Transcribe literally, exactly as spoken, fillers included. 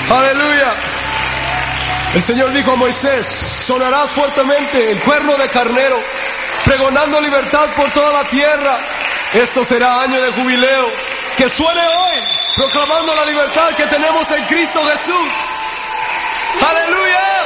Aleluya. El Señor dijo a Moisés: sonarás fuertemente el cuerno de carnero, pregonando libertad por toda la tierra. Esto será año de jubileo. Que suene hoy, proclamando la libertad que tenemos en Cristo Jesús. Aleluya.